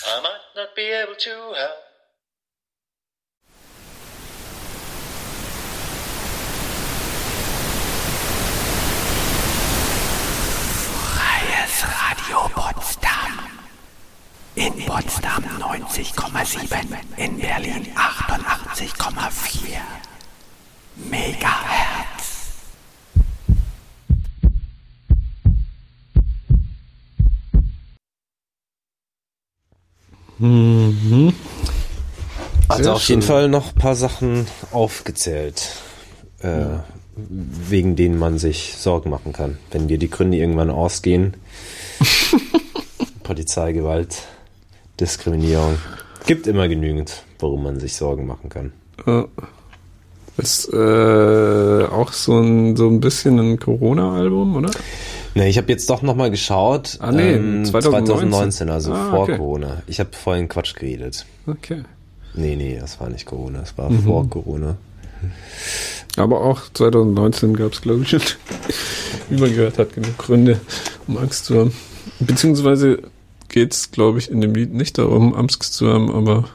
I might not be able to help. Freies Radio Potsdam. In Potsdam 90,7, in Berlin 88,4 Megahertz. Also auf jeden Fall noch ein paar Sachen aufgezählt, wegen denen man sich Sorgen machen kann, wenn dir die Gründe irgendwann ausgehen. Polizeigewalt, Diskriminierung. Gibt immer genügend, warum man sich Sorgen machen kann. Ist auch so ein bisschen ein Corona-Album, oder? Ne, ich habe jetzt doch nochmal geschaut. 2019, also vor Corona. Ich habe vorhin Quatsch geredet. Okay. Nee, das war nicht Corona, das war vor Corona. Aber auch 2019 gab es, glaube ich, schon, wie man gehört hat, genug Gründe, um Angst zu haben. Beziehungsweise geht es, glaube ich, in dem Lied nicht darum, Angst zu haben, aber